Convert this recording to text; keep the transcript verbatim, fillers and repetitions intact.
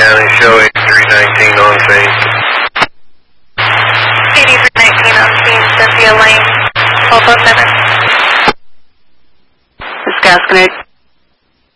County, show eighty-three nineteen on scene. eighty-three nineteen on scene, Cynthia Lane, twelve oh seven.